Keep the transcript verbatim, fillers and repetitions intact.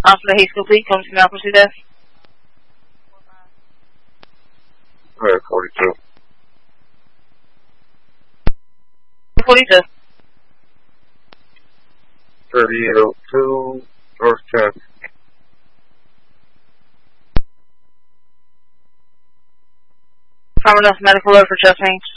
Hospital Hayes Complete, come to the emergency desk. Alright, forty-two. forty-two. thirty-eight oh two, North tenth. From enough medical alert for chest range.